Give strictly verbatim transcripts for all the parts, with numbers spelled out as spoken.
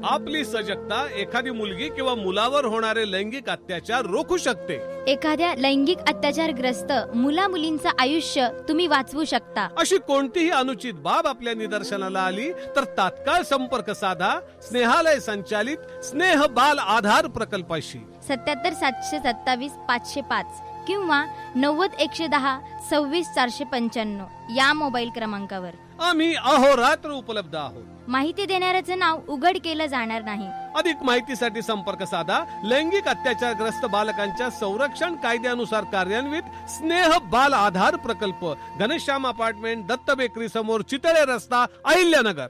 आपली सजगता एखादी मुलगी किंवा मुलावर होणारे लैंगिक अत्याचार रोखू शकते. एखाद्या लैंगिक अत्याचारग्रस्त मुला मुलींचं आयुष्य तुम्ही वाचवू शकता. अशी कोणतीही अनुचित बाब आपल्या निदर्शनाला आली तर तात्काळ संपर्क साधा स्नेहालय संचालित स्नेह बाल आधार प्रकल्पाशी. सत्याहत्तर सातशे सत्तावीस पाचशे पाच किंवा नव्वद एकशे दहा सव्वीस चारशे पंच्याण्णव या मोबाईल क्रमांकावर आम्ही अहोरात्र उपलब्ध आहोत. माहिती देणाऱ्याचं नाव उघड केलं जाणार नाही. अधिक माहितीसाठी संपर्क साधा लैंगिक अत्याचारग्रस्त बालकांच्या संरक्षण कायद्यानुसार कार्यान्वित स्नेह बाल आधार प्रकल्प, घनश्याम अपार्टमेंट, दत्त बेकरी समोर, चितळे रस्ता, अहिल्यानगर.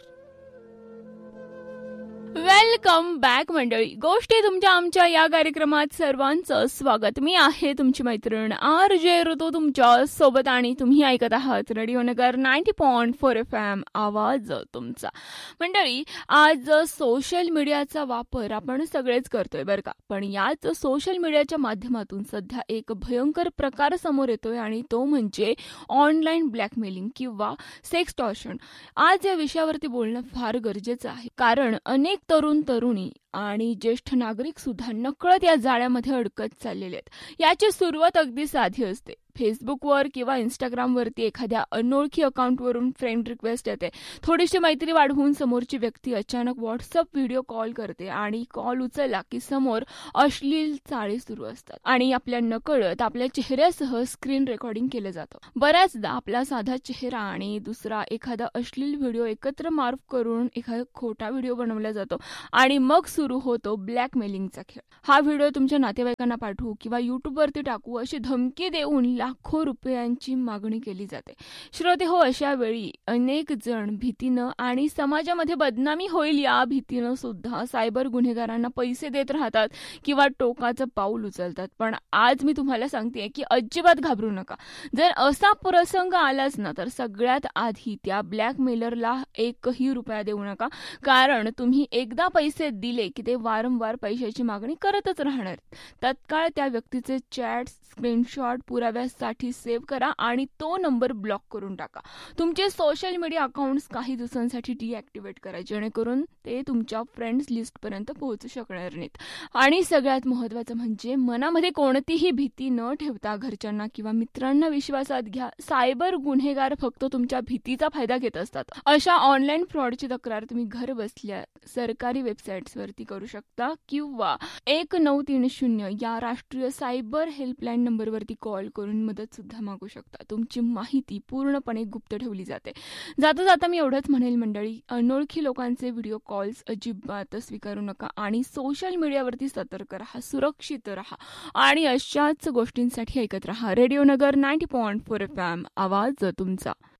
वेलकम बॅक मंडळी. गोष्टी तुमच्या आमच्या या कार्यक्रमात सर्वांचं स्वागत. मी आहे तुमची मैत्रीण आर जे ऋतू तुमच्या सोबत आणि तुम्ही ऐकत आहात रेडिओ नगर ninety point four F M आवाज तुमचा. मंडळी, आज सोशल मीडियाचा वापर आपण सगळेच करतोय बरं का, पण याच सोशल मीडियाच्या माध्यमातून सध्या एक भयंकर प्रकार समोर येतोय आणि तो म्हणजे ऑनलाईन ब्लॅकमेलिंग किंवा सेक्सटॉर्शन. आज या विषयावरती बोलणं फार गरजेचं आहे, कारण अनेक तरुण तरुणी आणि ज्येष्ठ नागरिक सुद्धा नकळत या जाळ्यामध्ये अडकत चाललेले आहेत. याची सुरुवात अगदी साधी असते. फेसबुकवर किंवा इंस्टाग्रामवरती एखाद्या अनोळखी अकाउंटवरून फ्रेंड रिक्वेस्ट येते. थोडीशी मैत्री वाढवून समोरची व्यक्ती अचानक व्हॉट्सअप व्हिडिओ कॉल करते आणि कॉल उचलला की समोर अश्लील चाळे सुरू असतात आणि आपल्या नकळत आपल्या चेहऱ्यासह स्क्रीन रेकॉर्डिंग केलं जातं. बऱ्याचदा आपला साधा चेहरा आणि दुसरा एखादा अश्लील व्हिडिओ एकत्र मार्फ करून एखादा खोटा व्हिडिओ बनवला जातो आणि मग सुरू होतो ब्लॅकमेलिंगचा खेळ. हा व्हिडिओ तुमच्या नातेवाईकांना पाठवू किंवा युट्यूबवरती टाकू अशी धमकी देऊन लाखो रुपयांची मागणी केली जाते. श्रोते हो, अशा वेळी अनेक जण भीतीनं आणि समाजामध्ये बदनामी होईल या भीतीनं सुद्धा सायबर गुन्हेगारांना पैसे देत राहतात किंवा टोकाचं पाऊल उचलतात. पण आज मी तुम्हाला सांगते की अजिबात घाबरू नका. जर असा प्रसंग आलाच ना तर सगळ्यात आधी त्या ब्लॅकमेलरला एकही रुपया देऊ नका, कारण तुम्ही एकदा पैसे दिले की ते वारंवार पैशाची मागणी करतच राहणार. तत्काळ त्या व्यक्तीचे चॅट स्क्रीनशॉट पुराव्यासाठी सेव्ह करा आणि तो नंबर ब्लॉक करून टाका. तुमचे सोशल मीडिया अकाउंट्स काही दिवसांसाठी डिॲक्टिव्हेट करा, जेणेकरून ते तुमच्या फ्रेंड्स लिस्ट पर्यंत पोहोचू शकणार नाहीत. आणि सगळ्यात महत्त्वाचं म्हणजे मनामध्ये कोणतीही भीती न ठेवता घरच्यांना किंवा मित्रांना विश्वासात घ्या. सायबर गुन्हेगार फक्त तुमच्या भीतीचा फायदा घेत असतात. अशा ऑनलाईन फ्रॉडची तक्रार तुम्ही घर बसल्या सरकारी वेबसाईट्सवरती करू शकता किंवा एक नऊ तीन शून्य या राष्ट्रीय सायबर हेल्पलाईन नंबरवरती कॉल करून मदत सुद्धा मागू शकता. तुमची माहिती पूर्णपणे गुप्त ठेवली जाते. जाता जाता मी एवढंच म्हणेल मंडळी, अनोळखी लोकांचे व्हिडिओ कॉल्स अजिबात स्वीकारू नका आणि सोशल मीडियावरती सतर्क राहा, सुरक्षित राहा आणि अशाच गोष्टींसाठी ऐकत राहा रेडिओ नगर ninety point four F M आवाज तुमचा.